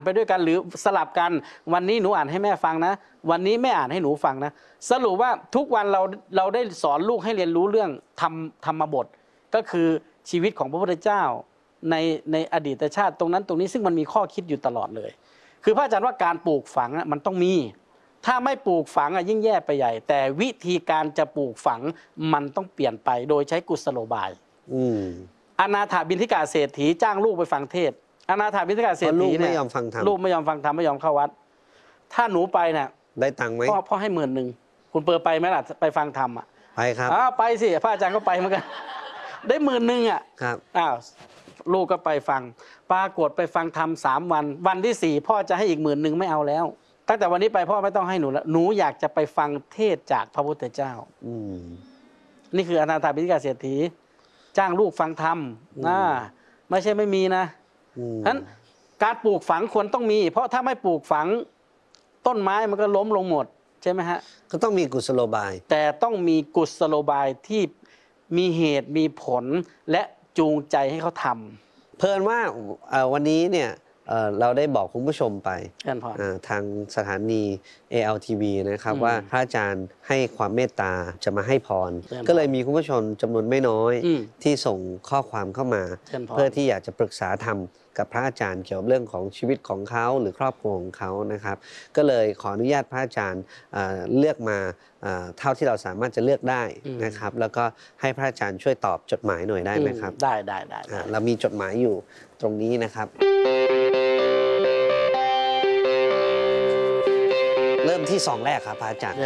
ไปด้วยกันหรือสลับกันวันนี้หนูอ่านให้แม่ฟังนะวันนี้แม่อ่านให้หนูฟังนะสรุปว่าทุกวันเราได้สอนลูกให้เรียนรู้เรื่องธรรมบทก็คือชีวิตของพระพุทธเจ้าในอดีตชาติตรงนั้นตรงนี้ซึ่งมันมีข้อคิดอยู่ตลอดเลยคือพระอาจารย์ว่าการปลูกฝังมันต้องมีถ้าไม่ปลูกฝังยิ่งแย่ไปใหญ่แต่วิธีการจะปลูกฝังมันต้องเปลี่ยนไปโดยใช้กุศโลบายอนาถบิณฑิกาเศรษฐีจ้างลูกไปฟังเทศอนาถบิณฑิกาเศรษฐีเนี่ยลูกไม่ยอมฟังธรรมไม่ยอมเข้าวัดถ้าหนูไปเนี่ยได้ตังค์ไหมพ่อให้10,000คุณเปิดไปไหมล่ะไปฟังธรรมอ่ะไปครับไปสิพระอาจารย์ก็ไปเหมือนกันได้10,000อ่ะครับลูกก็ไปฟังปรากฏไปฟังธรรม3 วันวันที่4พ่อจะให้อีก10,000ไม่เอาแล้วตั้งแต่วันนี้ไปพ่อไม่ต้องให้หนูแล้วหนูอยากจะไปฟังเทศจากพระพุทธเจ้านี่คืออนาถบิณฑิกาเศรษฐีจ้างลูกฟังธรรมไม่ใช่ไม่มีนะฉะนั้นการปลูกฝังควรต้องมีเพราะถ้าไม่ปลูกฝังต้นไม้มันก็ล้มลงหมดใช่ไหมฮะก็ต้องมีกุศโลบายแต่ต้องมีกุศโลบายที่มีเหตุมีผลและจูงใจให้เขาทำเพิ่นว่าวันนี้เนี่ยเราได้บอกคุณผู้ชมไปทางสถานี ALTV นะครับว่าพระอาจารย์ให้ความเมตตาจะมาให้พรก็เลยมีคุณผู้ชมจำนวนไม่น้อยที่ส่งข้อความเข้ามาเพื่อที่อยากจะปรึกษาธรรมกับพระอาจารย์เกี่ยวกับเรื่องของชีวิตของเขาหรือครอบครัวของเขานะครับก็เลยขออนุญาตพระอาจารย์เลือกมาเท่าที่เราสามารถจะเลือกได้นะครับแล้วก็ให้พระอาจารย์ช่วยตอบจดหมายหน่อยได้ไหมครับได้เรามีจดหมายอยู่ตรงนี้นะครับเริ่มที่2แรกครับพระอาจารย์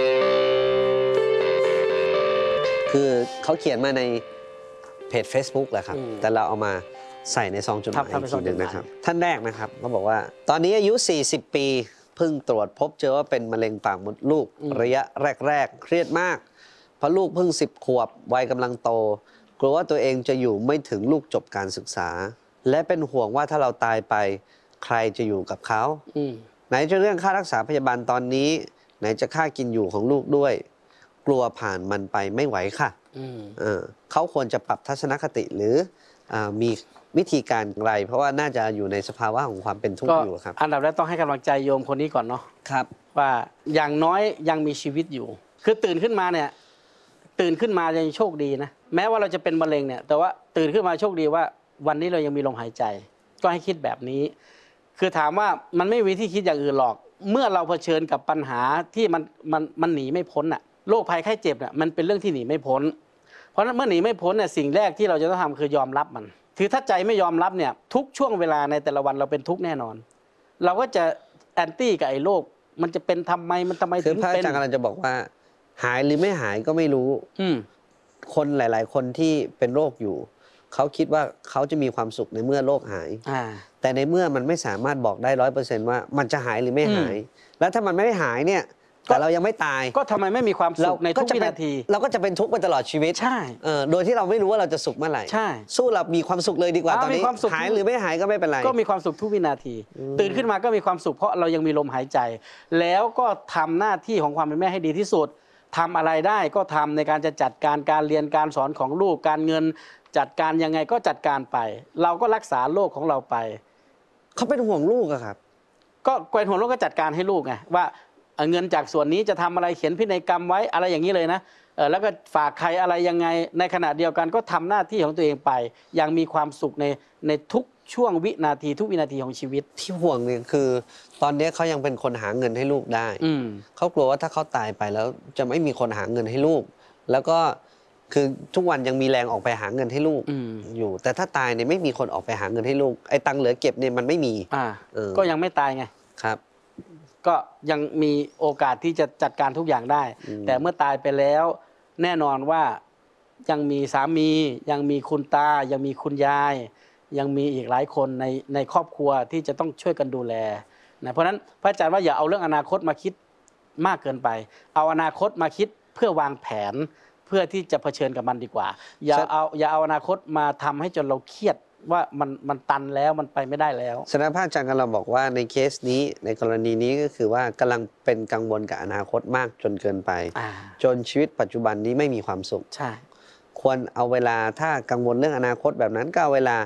คือเขาเขียนมาในเพจ Facebook แหละครับแต่เราเอามาใส่ในซองจดหมายอีกทีหนึ่งนะครับท่านแรกนะครับเขาบอกว่าตอนนี้อายุ40 ปีเพิ่งตรวจพบเจอว่าเป็นมะเร็งปากมดลูกระยะแรกเครียดมากเพราะลูกเพิ่ง10 ขวบวัยกำลังโตกลัวว่าตัวเองจะอยู่ไม่ถึงลูกจบการศึกษาและเป็นห่วงว่าถ้าเราตายไปใครจะอยู่กับเขาไหนจะเรื่องค่ารักษาพยาบาลตอนนี้ไหนจะค่ากินอยู่ของลูกด้วยกลัวผ่านมันไปไม่ไหวค่ะเขาควรจะปรับทัศนคติหรือมีวิธีการอย่างไรเพราะว่าน่าจะอยู่ในสภาวะของความเป็นทุกข์อยู่ครับอันดับแรกต้องให้กำลังใจโยมคนนี้ก่อนเนาะครับว่าอย่างน้อยยังมีชีวิตอยู่คือตื่นขึ้นมาเนี่ยตื่นขึ้นมายังโชคดีนะแม้ว่าเราจะเป็นมะเร็งเนี่ยแต่ว่าตื่นขึ้นมาโชคดีว่าวันนี้เรายังมีลมหายใจก็ให้คิดแบบนี้คือถามว่ามันไม่มีที่คิดอย่างอื่นหรอกเมื่อเราเผชิญกับปัญหาที่มันหนีไม่พ้นอ่ะโรคภัยไข้เจ็บเนี่ยมันเป็นเรื่องที่หนีไม่พ้นเพราะฉะนั้นเมื่อหนีไม่พ้นเนี่ยสิ่งแรกที่เราจะต้องทำคือยอมรับมันคือถ้าใจไม่ยอมรับเนี่ยทุกช่วงเวลาในแต่ละวันเราเป็นทุกข์แน่นอนเราก็จะแอนตี้กับไอ้โรคมันจะเป็นทำไมถึงเป็นคือพระอาจารย์กำลังจะบอกว่าหายหรือไม่หายก็ไม่รู้คนหลายๆคนที่เป็นโรคอยู่เขาคิดว่าเขาจะมีความสุขในเมื่อโรคหายแต่ในเมื่อมันไม่สามารถบอกได้100%ว่ามันจะหายหรือไม่หายแล้วถ้ามันไม่หายเนี่ยแต่เรายังไม่ตายก็ทำไมไม่มีความสุขในทุกวินาทีเราก็จะเป็นทุกข์ไปตลอดชีวิตใช่โดยที่เราไม่รู้ว่าเราจะสุขเมื่อไหร่ใช่สู้เรามีความสุขเลยดีกว่าตอนนี้หายหรือไม่หายก็ไม่เป็นไรก็มีความสุขทุกวินาทีตื่นขึ้นมาก็มีความสุขเพราะเรายังมีลมหายใจแล้วก็ทำหน้าที่ของความเป็นแม่ให้ดีที่สุดทำอะไรได้ก็ทำในการจะจัดการการเรียนการสอนของลูกการเงินจัดการยังไงก็จัดการไปเราก็รักษาโรคของเราไปเขาเป็นห่วงลูกอะครับก็เป็นห่วงลูกก็จัดการให้ลูกไงว่าเงินจากส่วนนี้จะทำอะไรเขียนพินัยกรรมไว้อะไรอย่างนี้เลยนะแล้วก็ฝากใครอะไรยังไงในขณะเดียวกันก็ทำหน้าที่ของตัวเองไปอย่างมีความสุขในทุกช่วงวินาทีทุกวินาทีของชีวิตที่ห่วงเนี่ยคือตอนนี้เขายังเป็นคนหาเงินให้ลูกได้เขากลัวว่าถ้าเขาตายไปแล้วจะไม่มีคนหาเงินให้ลูกแล้วก็คือทุกวันยังมีแรงออกไปหาเงินให้ลูกอยู่แต่ถ้าตายเนี่ยไม่มีคนออกไปหาเงินให้ลูกไอ้ตังค์เหลือเก็บเนี่ยมันไม่มีก็ยังไม่ตายไงครับก็ยังมีโอกาสที่จะจัดการทุกอย่างได้แต่เมื่อตายไปแล้วแน่นอนว่ายังมีสามียังมีคุณตายังมีคุณยายยังมีอีกหลายคนในครอบครัวที่จะต้องช่วยกันดูแลนะเพราะฉะนั้นพระอาจารย์ว่าอย่าเอาเรื่องอนาคตมาคิดมากเกินไปเอาอนาคตมาคิดเพื่อวางแผนเพื่อที่จะเผชิญกับมันดีกว่าอย่าเอาอนาคตมาทำให้จนเราเครียดว่ามันตันแล้วมันไปไม่ได้แล้วสำนักพระอาจารย์กำลังบอกว่าในเคสนี้ในกรณีนี้ก็คือว่ากำลังเป็นกังวลกับอนาคตมากจนเกินไปจนชีวิตปัจจุบันนี้ไม่มีความสุขใช่ควรเอาเวลาถ้ากังวลเรื่องอนาคตแบบนั้นก็เอาเวลา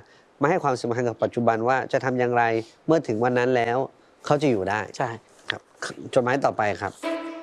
มาให้ความสำคัญกับปัจจุบันว่าจะทำอย่างไรเมื่อถึงวันนั้นแล้วเขาจะอยู่ได้ใช่ครับจดหมายต่อไปครับ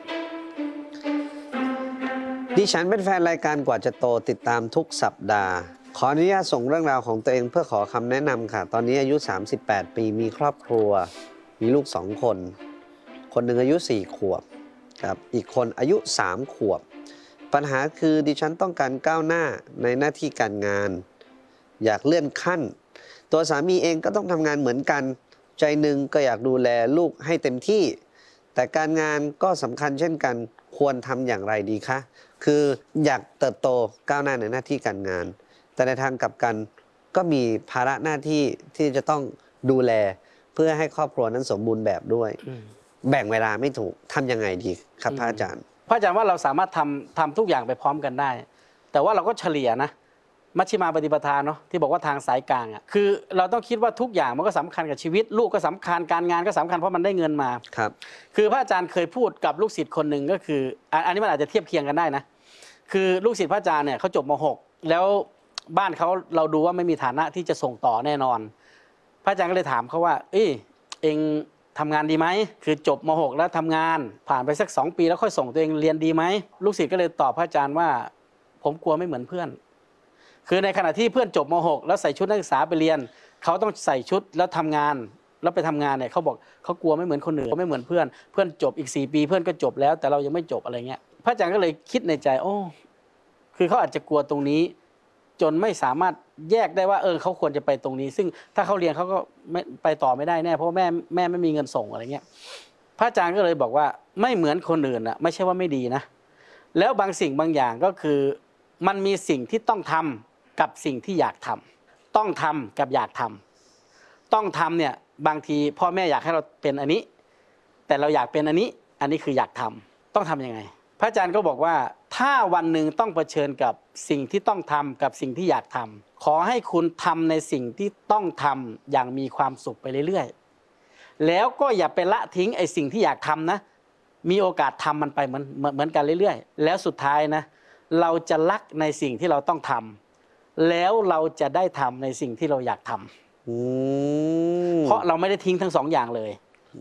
ดิฉันเป็นแฟนรายการกว่าจะโตติดตามทุกสัปดาห์ขออนุญาตส่งเรื่องราวของตัวเองเพื่อขอคำแนะนำค่ะตอนนี้อายุ38 ปีมีครอบครัวมีลูก2 คนคนหนึ่งอายุ4 ขวบครับอีกคนอายุ3 ขวบปัญหาคือดิฉันต้องการก้าวหน้าในหน้าที่การงานอยากเลื่อนขั้นตัวสามีเองก็ต้องทำงานเหมือนกันใจหนึ่งก็อยากดูแลลูกให้เต็มที่แต่การงานก็สำคัญเช่นกันควรทำอย่างไรดีคะคืออยากเติบโตก้าวหน้าในหน้าที่การงานแต่ในทางกลับกันก็มีภาระหน้าที่ที่จะต้องดูแลเพื่อให้ครอบครัวนั้นสมบูรณ์แบบด้วยแบ่งเวลาไม่ถูกทำยังไงดีครับพระอาจารย์พระอาจารย์ว่าเราสามารถทำทุกอย่างไปพร้อมกันได้ แต่ว่าเราก็เฉลี่ยนะมัชฌิมาปฏิปทาเนาะที่บอกว่าทางสายกลางอ่ะคือเราต้องคิดว่าทุกอย่างมันก็สำคัญกับชีวิตลูกก็สำคัญการงานก็สำคัญเพราะมันได้เงินมาครับคือพระอาจารย์เคยพูดกับลูกศิษย์คนหนึ่งก็คืออันนี้มันอาจจะเทียบเคียงกันได้นะคือลูกศิษย์พระอาจารย์เนี่ยเขาจบม.6 แล้วบ้านเขาเราดูว่าไม่มีฐานะที่จะส่งต่อแน่นอนพระอาจารย์ก็เลยถามเขาว่าเองทำงานดีไหมคือจบม.6 แล้วทำงานผ่านไปสัก2 ปีแล้วค่อยส่งตัวเองเรียนดีไหมลูกศิษย์ก็เลยตอบพระอาจารย์ว่าผมกลัวไม่เหมือนเพื่อนคือในขณะที่เพื่อนจบม.6 แล้วใส่ชุดนักศึกษาไปเรียนเขาต้องใส่ชุดแล้วทำงานแล้วไปทำงานเนี่ยเขาบอกเขากลัวไม่เหมือนคนอื่นไม่เหมือนเพื่อนจบอีก4 ปีเพื่อนก็จบแล้วแต่เรายังไม่จบอะไรเงี้ยพระอาจารย์ก็เลยคิดในใจคือเขาอาจจะกลัวตรงนี้จนไม่สามารถแยกได้ว่าเขาควรจะไปตรงนี้ซึ่งถ้าเขาเรียนเขาก็ไม่ไปต่อไม่ได้แน่เพราะแม่ไม่มีเงินส่งอะไรเงี้ยพระอาจารย์ก็เลยบอกว่าไม่เหมือนคนอื่นอ่ะไม่ใช่ว่าไม่ดีนะแล้วบางสิ่งบางอย่างก็คือมันมีสิ่งที่ต้องทำกับสิ่งที่อยากทำต้องทำกับอยากทำต้องทำเนี่ยบางทีพ่อแม่อยากให้เราเป็นอันนี้แต่เราอยากเป็นอันนี้คืออยากทำต้องทำยังไงพระอาจารย์ก็บอกว่าถ้าวันหนึ่งต้องเผชิญกับสิ่งที่ต้องทำกับสิ่งที่อยากทำขอให้คุณทำในสิ่งที่ต้องทำอย่างมีความสุขไปเรื่อยๆแล้วก็อย่าไปละทิ้งไอ้สิ่งที่อยากทำนะมีโอกาสทำมันไปเหมือนกันเรื่อยๆแล้วสุดท้ายนะเราจะรักในสิ่งที่เราต้องทำแล้วเราจะได้ทำในสิ่งที่เราอยากทำเพราะเราไม่ได้ทิ้งทั้ง2 อย่างเลย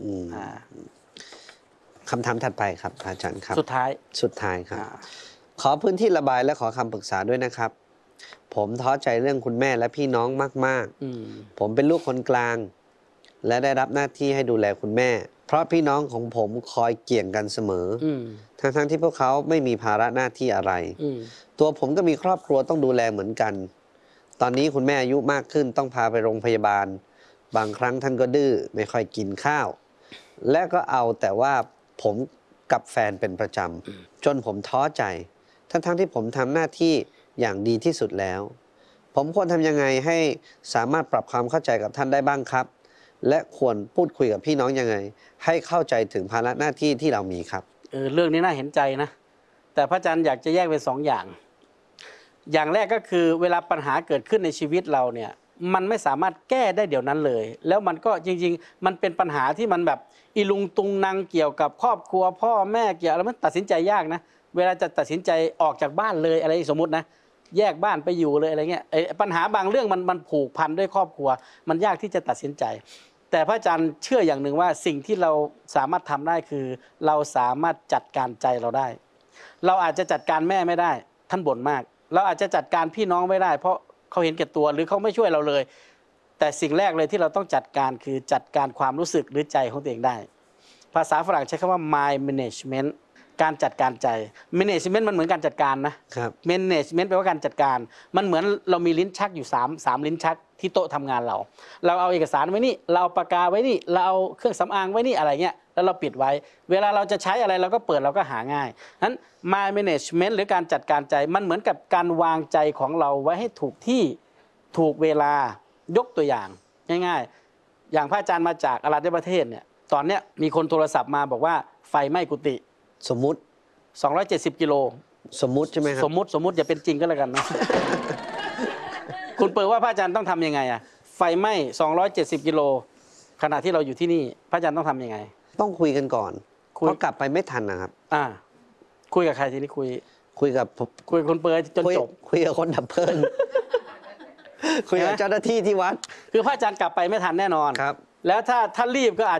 คำถามถัดไปครับอาจารย์ครับสุดท้ายครับขอพื้นที่ระบายและขอคำปรึกษาด้วยนะครับผมท้อใจเรื่องคุณแม่และพี่น้องมากๆผมเป็นลูกคนกลางและได้รับหน้าที่ให้ดูแลคุณแม่เพราะพี่น้องของผมคอยเกี่ยงกันเสมอทั้งที่พวกเขาไม่มีภาระหน้าที่อะไรตัวผมก็มีครอบครัวต้องดูแลเหมือนกันตอนนี้คุณแม่อายุมากขึ้นต้องพาไปโรงพยาบาลบางครั้งท่านก็ดื้อไม่ค่อยกินข้าวและก็เอาแต่ว่าผมกับแฟนเป็นประจำจนผมท้อใจทั้งที่ผมทำหน้าที่อย่างดีที่สุดแล้วผมควรทำยังไงให้สามารถปรับความเข้าใจกับท่านได้บ้างครับและควรพูดคุยกับพี่น้องยังไงให้เข้าใจถึงภาระหน้าที่ที่เรามีครับเรื่องนี้น่าเห็นใจนะแต่พระอาจารย์อยากจะแยกเป็น2 อย่างอย่างแรกก็คือเวลาปัญหาเกิดขึ้นในชีวิตเราเนี่ยมันไม่สามารถแก้ได้เดี๋ยวนั้นเลยแล้วมันก็จริงๆมันเป็นปัญหาที่มันแบบอีลุงตุงนางเกี่ยวกับครอบครัวพ่อแม่เกี่ยวแล้วมันตัดสินใจยากนะเวลาจะตัดสินใจออกจากบ้านเลยอะไรสมมตินะแยกบ้านไปอยู่เลยอะไรเงี้ยปัญหาบางเรื่องมันผูกพันด้วยครอบครัวมันยากที่จะตัดสินใจแต่พระอาจารย์เชื่ออย่างหนึ่งว่าสิ่งที่เราสามารถทำได้คือเราสามารถจัดการใจเราได้เราอาจจะจัดการแม่ไม่ได้ท่านบ่นมากเราอาจจะจัดการพี่น้องไม่ได้เพราะเขาเห็นแก่ตัวหรือเขาไม่ช่วยเราเลยแต่สิ่งแรกเลยที่เราต้องจัดการคือจัดการความรู้สึกหรือใจของตัวเองได้ภาษาฝรั่งใช้คำว่า mind management การจัดการใจ management มันเหมือนการจัดการนะครับ management แปลว่าการจัดการมันเหมือนเรามีลิ้นชักอยู่3ลิ้นชักที่โต๊ะทำงานเราเอาเอกสารไว้นี่เราเอาปากกาไว้นี่เราเอาเครื่องสำอางไว้นี่อะไรเงี้ยแล้วเราปิดไว้เวลาเราจะใช้อะไรเราก็เปิดเราก็หาง่ายนั้น mind management หรือการจัดการใจมันเหมือนกับการวางใจของเราไว้ให้ถูกที่ถูกเวลายกตัวอย่างง่ายๆอย่างพระอาจารย์มาจากอาราธประเทศเนี่ยตอนเนี้ยมีคนโทรศัพท์มาบอกว่าไฟไหม้กุฏิสมมุติ 270 กิโลสมมุติใช่ไหมครับสมมุติอย่าเป็นจริงก็แล้วกันนะคุณเปิดว่าพระอาจารย์ต้องทำยังไงไฟไหม้270 กิโลขณะที่เราอยู่ที่นี่พระอาจารย์ต้องทำยังไงต้องคุยกันก่อนเพราะกลับไปไม่ทันนะครับคุยกับใครทีนี้คุยกับคุณเปิดจนจบคุยกับคนดับเพลิงคุยกับเจ้าหน้าที่ที่วัดคือพระอาจารย์กลับไปไม่ทันแน่นอนครับแล้วถ้ารีบก็อาจ